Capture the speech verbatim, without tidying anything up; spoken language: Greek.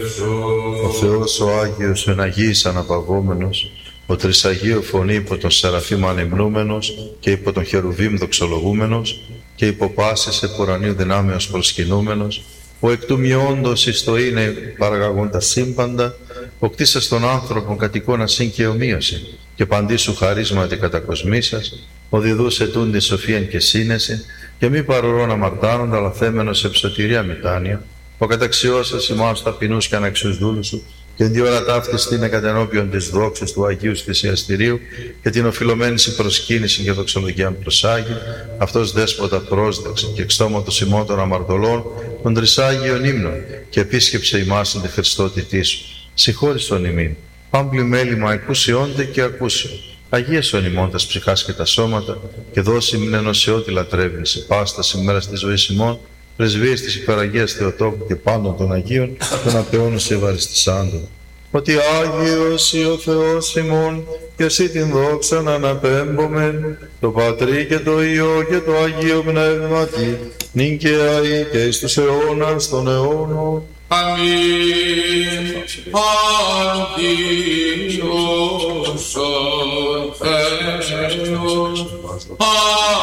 Ο Θεός ο Άγιος, ο εναγίης αναπαυόμενος, ο Τρισαγείο φωνή υπό τον Σεραφείμ ανυμνούμενος και υπό τον Χερουβίμ δοξολογούμενος και υπό πάσης επουρανίου δυνάμεως προσκυνούμενος, ο εκ του μειόντος εις το είναι παραγαγόντα σύμπαντα, ο κτίσας των άνθρωπων κατ' εικόνα συν και ομοίωση, και παντή σου χαρίσματι κατακοσμήσας, ο διδούς ετούντι σοφίαν και σύνεση, και μη παρορών αμαρτάνοντα, αλλά θέμενος σε ψωτηρία μετάνοια, ο καταξιώσας ημάς ταπεινούς και αναξιούς δούλους σου, και εν διόρα ταύτης την εκατενώπιον της δόξης του Αγίου Θυσιαστηρίου και την οφειλωμένη σε προσκύνηση και δοξολογία προσάγει, αυτός δέσποτα πρόσδεξε και εξτόματος ημών των αμαρτωλών, τον τρισάγιον ύμνων, και επίσκεψε ημάς εν τη Χριστότητή σου. Συγχώρησον ημίν, πάμπλη μέλημα εκούσιόντε και ακούσιον. Αγίασον ημών τας ψυχάς και τα σώματα, και δώσει μην ενωσιώτη λατρεύειν σε πάστα ημέρας της ζωής ημών, πρεσβείες της υπεραγίας Θεοτόκου και πάντων των Αγίων, των απαιώνων σε ευαριστησάντων. Ότι Άγιος ή ο Θεός ημών, και εσύ την δόξα να αναπέμπομεν, το Πατρί και το Υιό και το Αγίο Πνεύματι, νυν και αεί και εις τους αιώνας των αιώνων. Αμήν. Αγίος ο Θεός,